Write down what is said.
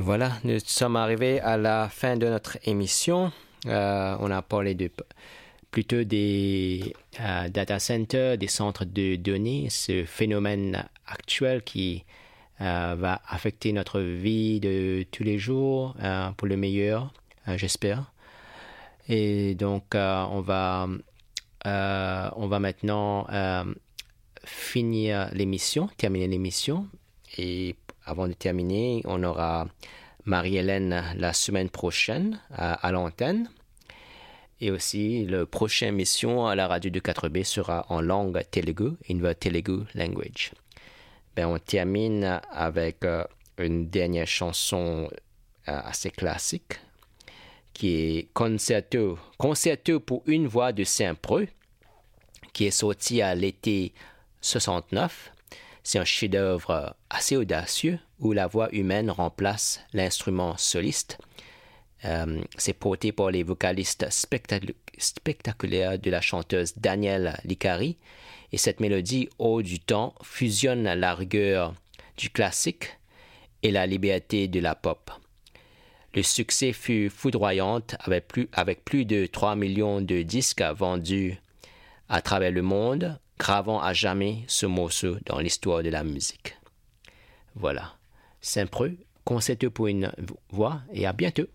Voilà, nous sommes arrivés à la fin de notre émission. On a parlé plutôt des data centers, des centres de données, ce phénomène actuel qui va affecter notre vie de tous les jours pour le meilleur, j'espère. Et donc, on va maintenant terminer l'émission. Et avant de terminer, on aura Marie-Hélène la semaine prochaine à l'antenne. Et aussi, la prochaine émission à la radio de 4B sera en langue Telugu, in the Telugu language. On termine avec une dernière chanson assez classique qui est Concerto pour une voix de Saint-Preux, qui est sorti à l'été 69. C'est un chef-d'œuvre assez audacieux où la voix humaine remplace l'instrument soliste. C'est porté par les vocalistes spectaculaires de la chanteuse Danielle Licari. Et cette mélodie haut du temps fusionne la rigueur du classique et la liberté de la pop. Le succès fut foudroyant avec plus de 3 millions de disques vendus à travers le monde, gravant à jamais ce morceau dans l'histoire de la musique. Voilà. Saint-Preux, concerto pour une voix et à bientôt.